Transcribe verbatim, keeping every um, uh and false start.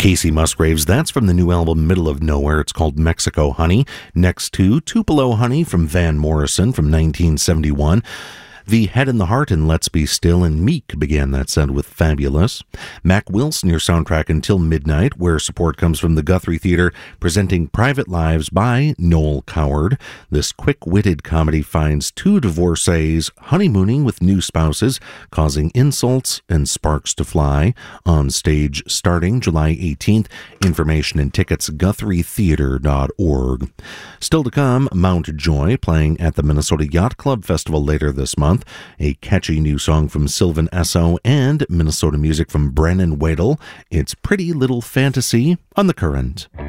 Casey Musgraves, that's from the new album Middle of Nowhere. It's called Mexico Honey. Next to Tupelo Honey from Van Morrison from nineteen seventy-one. The Head and the Heart and Let's Be Still and Meek began that set with Fabulous. Mac Wilson, your soundtrack Until Midnight, where support comes from the Guthrie Theatre, presenting Private Lives by Noel Coward. This quick-witted comedy finds two divorcees honeymooning with new spouses, causing insults and sparks to fly. On stage starting July eighteenth. Information and tickets guthrie theatre dot org. Still to come, Mount Joy playing at the Minnesota Yacht Club Festival later this month. A catchy new song from Sylvan Esso and Minnesota music from Brennan Wadle. It's Pretty Little Fantasy on The Current.